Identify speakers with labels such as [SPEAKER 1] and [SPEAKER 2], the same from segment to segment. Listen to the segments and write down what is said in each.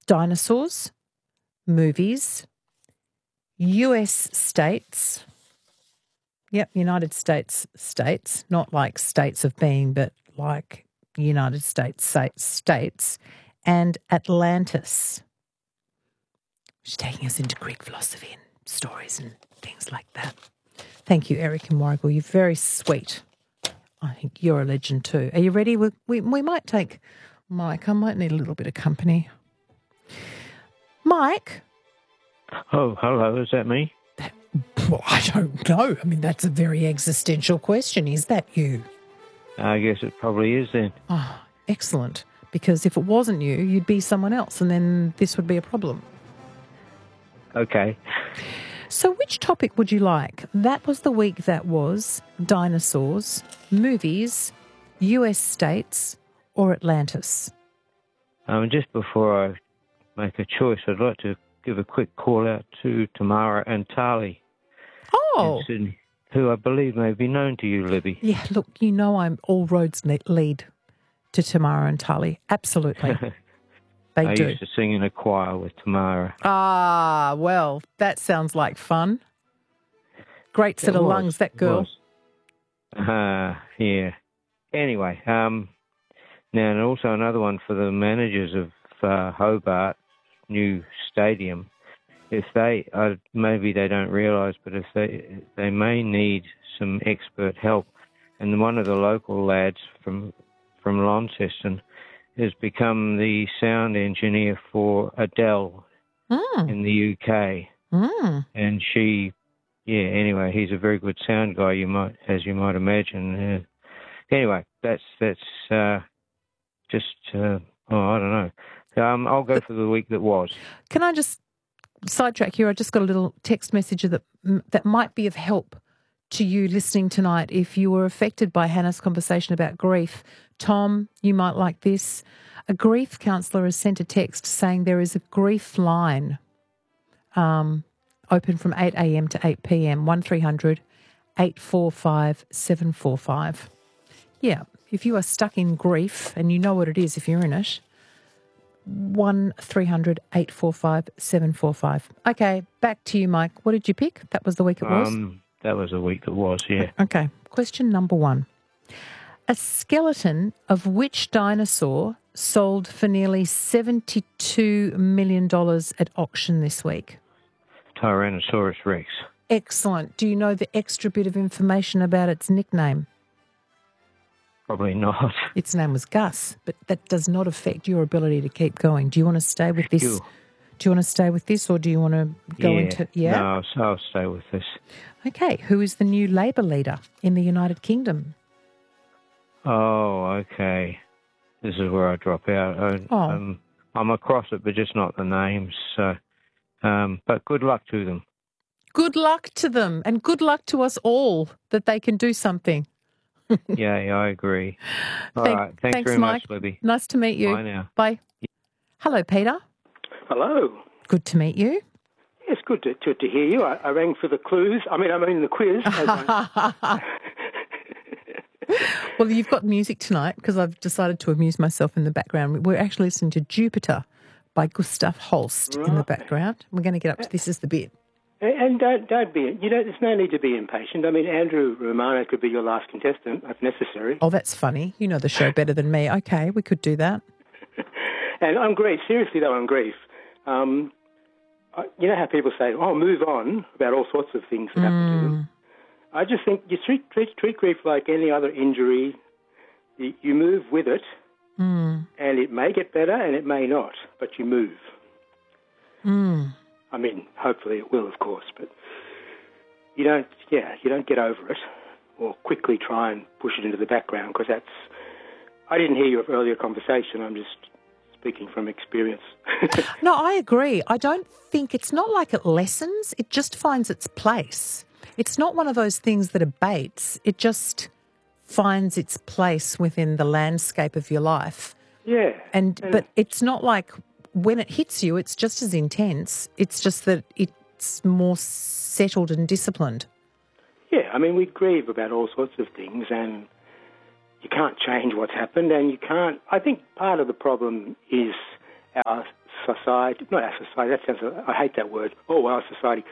[SPEAKER 1] dinosaurs, movies, US states. Yep, United States states, not like states of being, but like United States states, and Atlantis. She's taking us into Greek philosophy and stories and things like that. Thank you, Eric and Warrigal. You're very sweet. I think you're a legend too. Are you ready? We might take Mike. I might need a little bit of company. Mike?
[SPEAKER 2] Oh, hello. Is that me?
[SPEAKER 1] Well, I don't know. I mean, that's a very existential question. Is that you?
[SPEAKER 2] I guess it probably is then.
[SPEAKER 1] Oh, excellent. Because if it wasn't you, you'd be someone else, and then this would be a problem.
[SPEAKER 2] Okay.
[SPEAKER 1] So which topic would you like? That was the week that was dinosaurs, movies, US states, or Atlantis?
[SPEAKER 2] Just before I make a choice, I'd like to give a quick call out to Tamara and Tali
[SPEAKER 1] Oh.
[SPEAKER 2] in Sydney, who I believe may be known to you, Libby.
[SPEAKER 1] Yeah, look, you know all roads lead to Tamara and Tali. Absolutely.
[SPEAKER 2] I
[SPEAKER 1] do.
[SPEAKER 2] used to sing in a choir with Tamara.
[SPEAKER 1] Ah, well, that sounds like fun. Great set of lungs, that girl.
[SPEAKER 2] Yeah. Anyway, now, and also another one for the managers of Hobart new stadium. If they, maybe they don't realise, but if they may need some expert help. And one of the local lads from Launceston has become the sound engineer for Adele in the UK. And anyway, he's a very good sound guy, as you might imagine. Anyway, that's I don't know. I'll go for the week that was.
[SPEAKER 1] Can I just sidetrack here? I just got a little text message that might be of help to you listening tonight if you were affected by Hannah's conversation about grief. Tom, you might like this. A grief counsellor has sent a text saying there is a grief line open from 8 a.m. to 8 p.m, 1300 845 745. Yeah, if you are stuck in grief and you know what it is if you're in it, 1300 845 745. Okay, back to you, Mike. What did you pick? That was the week it was?
[SPEAKER 2] That was the week that was, yeah.
[SPEAKER 1] Okay, question number 1. A skeleton of which dinosaur sold for nearly $72 million at auction this week?
[SPEAKER 2] Tyrannosaurus Rex.
[SPEAKER 1] Excellent. Do you know the extra bit of information about its nickname?
[SPEAKER 2] Probably not.
[SPEAKER 1] Its name was Gus, but that does not affect your ability to keep going. Do you want to stay with this?
[SPEAKER 2] Sure.
[SPEAKER 1] Do you want to stay with this, or do you want to go into... Yeah?
[SPEAKER 2] No, I'll stay with this.
[SPEAKER 1] Okay. Who is the new Labor leader in the United Kingdom?
[SPEAKER 2] Oh, okay. This is where I drop out. I'm across it, but just not the names. So, but good luck to them.
[SPEAKER 1] Good luck to them, and good luck to us all that they can do something.
[SPEAKER 2] Yeah, I agree. All right. Thanks very
[SPEAKER 1] Mike.
[SPEAKER 2] much, Libby.
[SPEAKER 1] Nice to meet you.
[SPEAKER 2] Bye now.
[SPEAKER 1] Bye. Hello, Peter.
[SPEAKER 3] Hello.
[SPEAKER 1] Good to meet you.
[SPEAKER 3] Yes, good to hear you. I rang for the clues. I mean the quiz.
[SPEAKER 1] Well, you've got music tonight because I've decided to amuse myself in the background. We're actually listening to Jupiter by Gustav Holst in the background. We're going to get up to This Is the Bit.
[SPEAKER 3] And don't be, there's no need to be impatient. I mean, Andrew Romano could be your last contestant if necessary.
[SPEAKER 1] Oh, that's funny. You know the show better than me. Okay, we could do that.
[SPEAKER 3] And on grief, seriously though, on grief, you know how people say, oh, move on about all sorts of things that happen to them. I just think you treat grief like any other injury. You move with it, and it may get better and it may not, but you move. I mean, hopefully it will, of course, but you don't get over it or quickly try and push it into the background because I didn't hear your earlier conversation. I'm just speaking from experience.
[SPEAKER 1] No, I agree. I don't think it's not like it lessens. It just finds its place. It's not one of those things that abates. It just finds its place within the landscape of your life.
[SPEAKER 3] Yeah.
[SPEAKER 1] But it's not like when it hits you, it's just as intense. It's just that it's more settled and disciplined.
[SPEAKER 3] Yeah, I mean, we grieve about all sorts of things and you can't change what's happened and you can't... I think part of the problem is our society, not our society, that sounds, I hate that word. Oh, our society.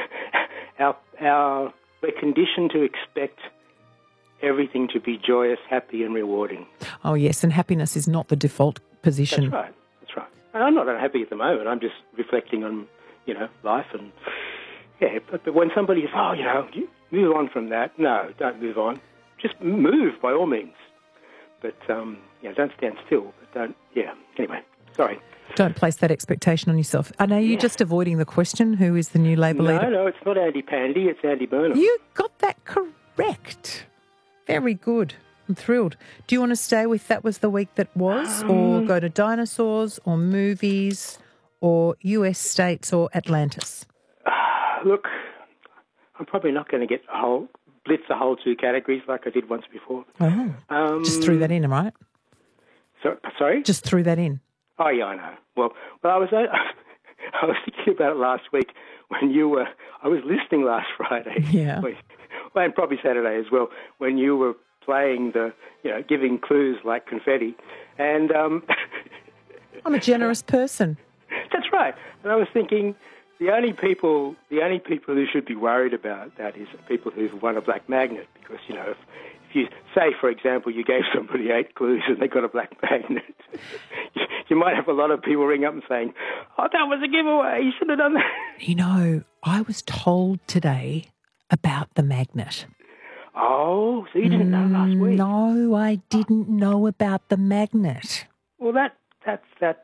[SPEAKER 3] We're conditioned to expect everything to be joyous, happy and rewarding.
[SPEAKER 1] Oh, yes, and happiness is not the default position.
[SPEAKER 3] That's right. And I'm not unhappy at the moment. I'm just reflecting on, life and, but when somebody says, you move on from that. No, don't move on. Just move by all means. But, don't stand still. But anyway, sorry.
[SPEAKER 1] Don't place that expectation on yourself. And are you just avoiding the question, who is the new Labor leader?
[SPEAKER 3] No, it's not Andy Pandy, it's Andy Burnham.
[SPEAKER 1] You got that correct. Very good. I'm thrilled. Do you want to stay with that was the week that was, or go to dinosaurs, or movies, or US states, or Atlantis?
[SPEAKER 3] Look, I'm probably not going to blitz the whole two categories like I did once before.
[SPEAKER 1] Oh, just threw that in, right?
[SPEAKER 3] Sorry?
[SPEAKER 1] Just threw that in.
[SPEAKER 3] Oh, yeah, I know. Well, I was thinking about it last week when I was listening last Friday.
[SPEAKER 1] Yeah.
[SPEAKER 3] And probably Saturday as well, when you were playing giving clues like confetti. And
[SPEAKER 1] I'm a generous person.
[SPEAKER 3] That's right. And I was thinking the only people who should be worried about that is people who've won a black magnet, because, if you say, for example, you gave somebody 8 clues and they got a black magnet, you might have a lot of people ring up and saying, oh, that was a giveaway, you should have done that.
[SPEAKER 1] I was told today about the magnet.
[SPEAKER 3] Oh, so you didn't know last week?
[SPEAKER 1] No, I didn't know about the magnet.
[SPEAKER 3] Well, that's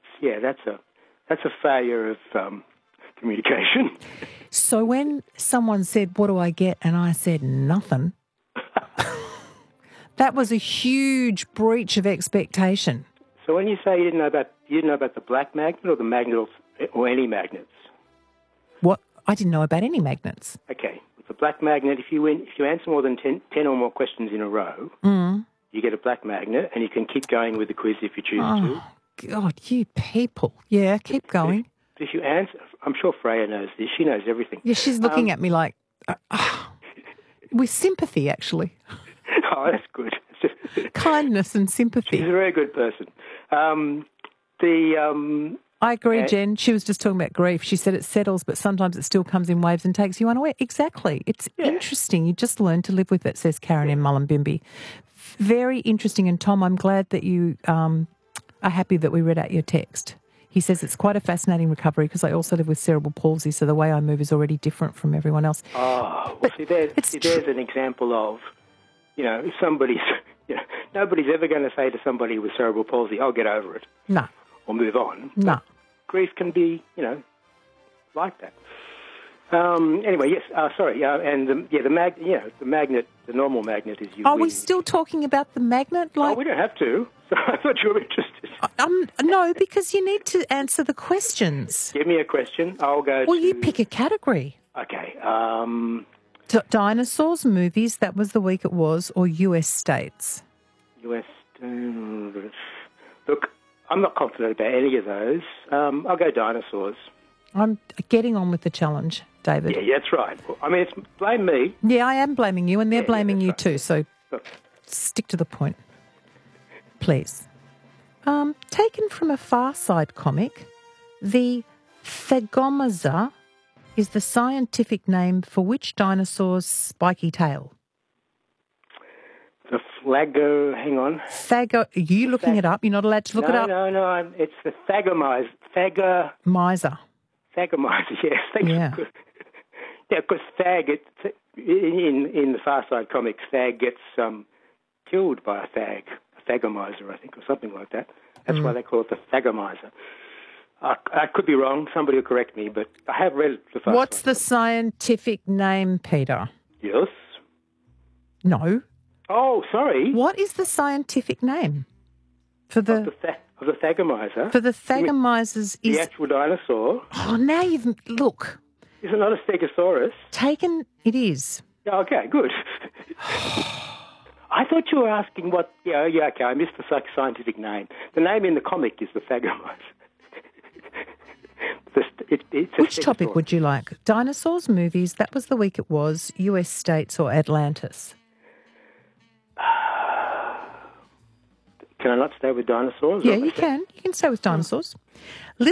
[SPEAKER 3] a failure of communication.
[SPEAKER 1] So when someone said, what do I get? And I said, nothing. That was a huge breach of expectation.
[SPEAKER 3] So when you say you didn't know about the black magnet or the magnet or any magnets?
[SPEAKER 1] What? I didn't know about any magnets.
[SPEAKER 3] Okay. With the black magnet, if you answer more than 10 or more questions in a row, you get a black magnet, and you can keep going with the quiz if you choose to.
[SPEAKER 1] Oh, God, you people. Yeah, keep going.
[SPEAKER 3] If you answer, I'm sure Freya knows this. She knows everything.
[SPEAKER 1] Yeah, she's looking at me like, with sympathy, actually.
[SPEAKER 3] Oh, that's good.
[SPEAKER 1] Kindness and sympathy.
[SPEAKER 3] She's a very good person.
[SPEAKER 1] I agree, Jen. She was just talking about grief. She said it settles, but sometimes it still comes in waves and takes you unaware. Exactly. It's interesting. You just learn to live with it, says Karen in Mullumbimby. Very interesting. And Tom, I'm glad that you are happy that we read out your text. He says it's quite a fascinating recovery because I also live with cerebral palsy, so the way I move is already different from everyone else.
[SPEAKER 3] Oh, well, there's an example of, if somebody's, nobody's ever going to say to somebody with cerebral palsy, "I'll get over it."
[SPEAKER 1] No.
[SPEAKER 3] Or move on.
[SPEAKER 1] No.
[SPEAKER 3] Grief can be, like that. Anyway, yes. Sorry. And the magnet, the normal magnet is you.
[SPEAKER 1] Are we still talking about the magnet?
[SPEAKER 3] We don't have to. So I thought you were interested.
[SPEAKER 1] No, because you need to answer the questions.
[SPEAKER 3] Give me a question. I'll go.
[SPEAKER 1] Well, you pick a category.
[SPEAKER 3] Okay.
[SPEAKER 1] Dinosaurs, movies. That was the week it was, or US states.
[SPEAKER 3] US. Look, I'm not confident about any of those. I'll go dinosaurs.
[SPEAKER 1] I'm getting on with the challenge, David.
[SPEAKER 3] Yeah, that's right. I mean, it's blame me.
[SPEAKER 1] Yeah, I am blaming you, and they're blaming you
[SPEAKER 3] right.
[SPEAKER 1] too. So stick to the point, please. Taken from a Far Side comic, the Thagomaza is the scientific name for which dinosaur's spiky tail?
[SPEAKER 3] The Flago, hang on.
[SPEAKER 1] Are you looking it up? You're not allowed to look it up?
[SPEAKER 3] No, it's the Thagomizer.
[SPEAKER 1] Miser.
[SPEAKER 3] Thagomizer, yes.
[SPEAKER 1] Yeah.
[SPEAKER 3] Yeah, because Thag, in the Far Side comics, Thag gets killed by a Thagomizer, I think, or something like that. That's why they call it the Thagomizer. I could be wrong. Somebody will correct me, but I have read the Far Side.
[SPEAKER 1] What's the scientific name, Peter?
[SPEAKER 3] Yes.
[SPEAKER 1] No.
[SPEAKER 3] Oh, sorry.
[SPEAKER 1] What is the scientific name for the
[SPEAKER 3] of the Thagomizer?
[SPEAKER 1] For the Thagomizers is
[SPEAKER 3] the actual dinosaur.
[SPEAKER 1] Oh, now you've look.
[SPEAKER 3] Is it not a Stegosaurus?
[SPEAKER 1] Taken, it is.
[SPEAKER 3] Okay, good. I thought you were asking what. Yeah, okay. I missed the scientific name. The name in the comic is the Thagomizer.
[SPEAKER 1] Which topic would you like? Dinosaurs, movies. That was the week it was. US states or Atlantis.
[SPEAKER 3] Can I not stay with dinosaurs?
[SPEAKER 1] Yeah, you can. You can stay with dinosaurs.